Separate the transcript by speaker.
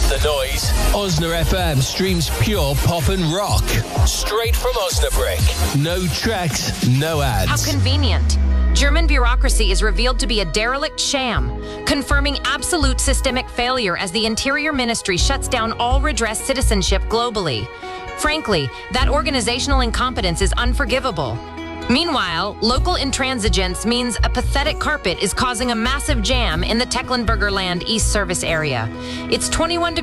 Speaker 1: The Noise. Osna FM streams pure pop and rock. Straight from Osnabrück. No tracks, no ads.
Speaker 2: How convenient. German bureaucracy is revealed to be a derelict sham, confirming absolute systemic failure as the Interior Ministry shuts down all redress citizenship globally. Frankly, that organizational incompetence is unforgivable. Meanwhile, local intransigence means a pathetic carpet is causing a massive jam in the Tecklenburger Land East Service area. It's 21 degrees